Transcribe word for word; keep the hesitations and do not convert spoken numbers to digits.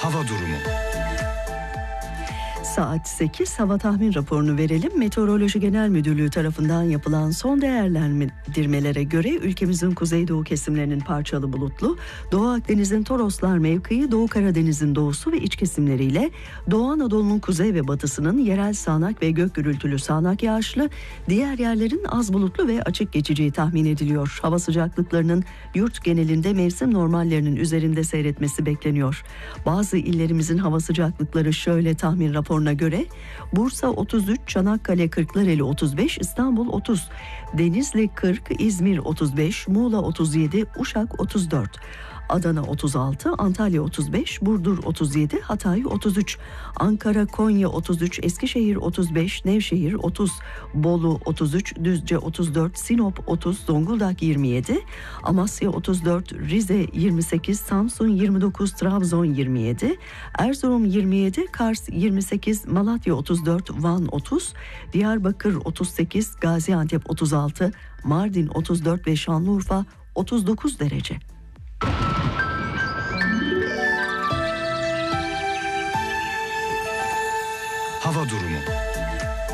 Hava durumu. Saat sekiz hava tahmin raporunu verelim. Meteoroloji Genel Müdürlüğü tarafından yapılan son değerlendirmelere göre ülkemizin kuzeydoğu kesimlerinin parçalı bulutlu, Doğu Akdeniz'in Toroslar mevkii, Doğu Karadeniz'in doğusu ve iç kesimleriyle Doğu Anadolu'nun kuzey ve batısının yerel sağanak ve gök gürültülü sağanak yağışlı, diğer yerlerin az bulutlu ve açık geçeceği tahmin ediliyor. Hava sıcaklıklarının yurt genelinde mevsim normallerinin üzerinde seyretmesi bekleniyor. Bazı illerimizin hava sıcaklıkları şöyle tahmin raporuna göre: Bursa otuz üç, Çanakkale Kırklareli otuz beş, İstanbul otuz, Denizli kırk, İzmir otuz beş, Muğla otuz yedi, Uşak otuz dört, Adana otuz altı, Antalya otuz beş, Burdur otuz yedi, Hatay otuz üç, Ankara, Konya otuz üç, Eskişehir otuz beş, Nevşehir otuz, Bolu otuz üç, Düzce otuz dört, Sinop otuz, Zonguldak yirmi yedi, Amasya otuz dört, Rize yirmi sekiz, Samsun yirmi dokuz, Trabzon yirmi yedi, Erzurum yirmi yedi, Kars yirmi sekiz, Malatya otuz dört, Van otuz, Diyarbakır otuz sekiz, Gaziantep otuz altı, Mardin otuz dört ve Şanlıurfa otuz dokuz derece. Hava durumu.